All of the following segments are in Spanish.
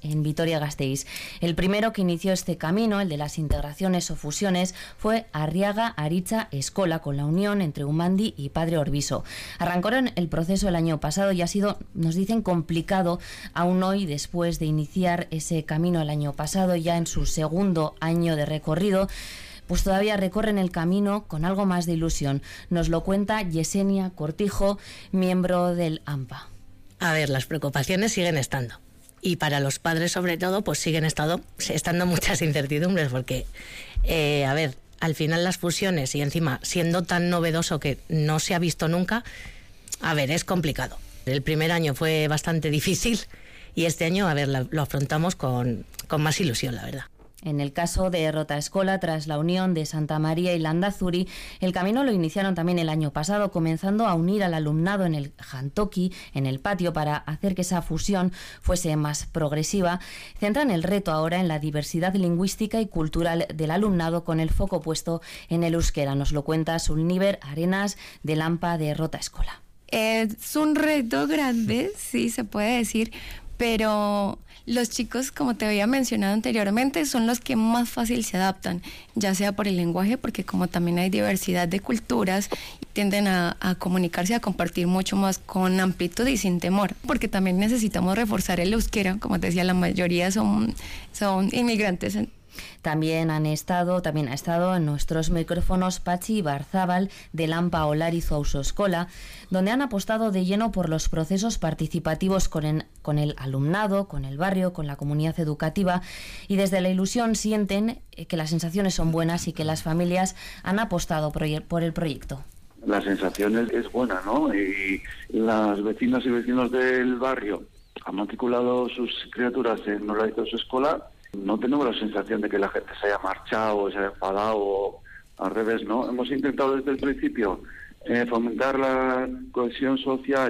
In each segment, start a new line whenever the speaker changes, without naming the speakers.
en Vitoria-Gasteiz. El primero que inició este camino, el de las integraciones o fusiones, fue Arriaga Aritza Escola, con la unión entre Umandi y Padre Orbiso. Arrancaron el proceso el año pasado y ha sido, nos dicen, complicado aún hoy, después de iniciar ese camino el año pasado, ya en su segundo año de recorrido. Pues todavía recorren el camino con algo más de ilusión. Nos lo cuenta Yesenia Cortijo, miembro del AMPA.
A ver, las preocupaciones siguen estando. Y para los padres, sobre todo, pues siguen estando muchas incertidumbres, porque, a ver, al final las fusiones, y encima siendo tan novedoso que no se ha visto nunca, a ver, es complicado. El primer año fue bastante difícil y este año, a ver, lo afrontamos con más ilusión, la verdad.
En el caso de Rota Escola, tras la unión de Santa María y Landazuri, el camino lo iniciaron también el año pasado, comenzando a unir al alumnado en el jantoki, en el patio, para hacer que esa fusión fuese más progresiva. Centran el reto ahora en la diversidad lingüística y cultural del alumnado, con el foco puesto en el euskera. Nos lo cuenta Sulniver Arenas, del AMPA de Rota Escola.
Es un reto grande, sí se puede decir, pero los chicos, como te había mencionado anteriormente, son los que más fácil se adaptan, ya sea por el lenguaje, porque como también hay diversidad de culturas, tienden a comunicarse, a compartir mucho más con amplitud y sin temor, porque también necesitamos reforzar el euskera. Como te decía, la mayoría son inmigrantes.
También ha estado en nuestros micrófonos Patxi Barzábal, del AMPA Olariz Ausoescola, donde han apostado de lleno por los procesos participativos con el alumnado, con el barrio, con la comunidad educativa, y desde la ilusión sienten que las sensaciones son buenas y que las familias han apostado por el proyecto.
La sensación es buena, ¿no? Y las vecinas y vecinos del barrio han matriculado sus criaturas en Olariz Ausoescola. No tenemos la sensación de que la gente se haya marchado o se haya enfadado, o al revés, ¿no? Hemos intentado desde el principio fomentar la cohesión social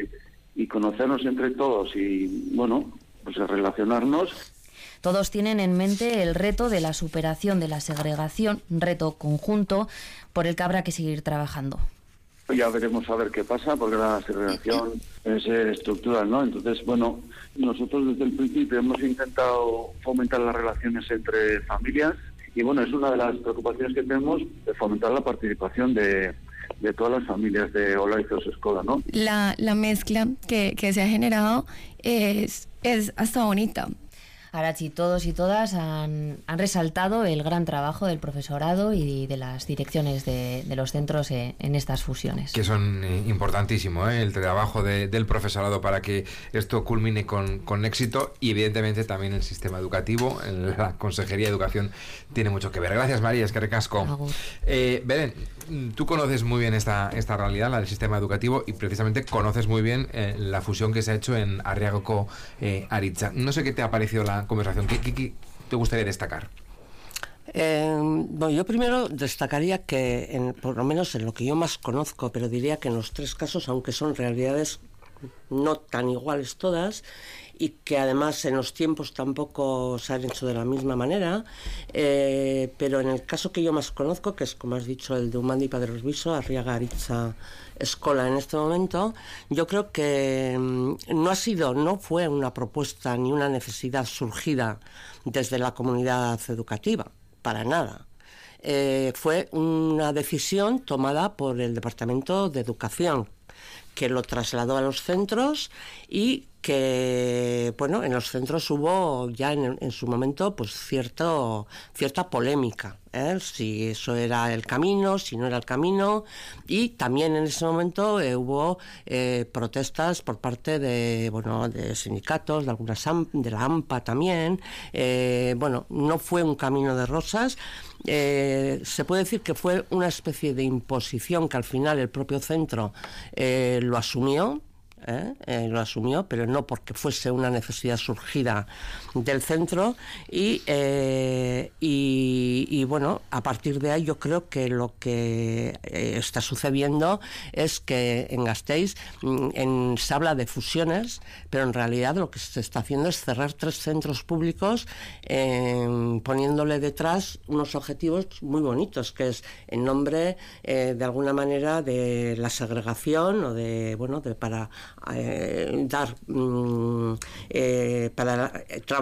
y conocernos entre todos y, bueno, pues relacionarnos.
Todos tienen en mente el reto de la superación de la segregación, un reto conjunto por el que habrá que seguir trabajando.
Ya veremos a ver qué pasa, porque la segregación es estructural, ¿no? Entonces, bueno, nosotros desde el principio hemos intentado fomentar las relaciones entre familias y, bueno, es una de las preocupaciones que tenemos, de fomentar la participación de todas las familias de Olariz Ausoescola, ¿no?
La mezcla que se ha generado es hasta bonita.
Arachi, todos y todas han resaltado el gran trabajo del profesorado y de las direcciones de los centros en estas fusiones.
Que son importantísimo, el trabajo del profesorado para que esto culmine con éxito, y evidentemente también el sistema educativo, la Consejería de Educación tiene mucho que ver. Gracias, María, eskerrik asko. Belén, tú conoces muy bien esta realidad, la del sistema educativo, y precisamente conoces muy bien la fusión que se ha hecho en Arriagako Aritza. No sé qué te ha parecido la conversación. ¿Qué te gustaría destacar?
Bueno, yo primero destacaría que, por lo menos en lo que yo más conozco, pero diría que en los tres casos, aunque son realidades no tan iguales todas, y que además en los tiempos tampoco se han hecho de la misma manera, pero en el caso que yo más conozco, que es, como has dicho, el de Umandi y Padre Orbiso, Arriaga Aritza Escola en este momento, yo creo que no fue una propuesta ni una necesidad surgida desde la comunidad educativa, para nada. Fue una decisión tomada por el Departamento de Educación, que lo trasladó a los centros, y que, bueno, en los centros hubo ya en su momento pues cierta polémica, si eso era el camino, si no era el camino, y también en ese momento hubo protestas por parte de sindicatos, de la AMPA también. Bueno, no fue un camino de rosas. Se puede decir que fue una especie de imposición que al final el propio centro lo asumió, pero no porque fuese una necesidad surgida del centro, y bueno, a partir de ahí yo creo que lo que está sucediendo es que en Gasteiz se habla de fusiones, pero en realidad lo que se está haciendo es cerrar 3 centros públicos, poniéndole detrás unos objetivos muy bonitos, que es en nombre de alguna manera de la segregación, o para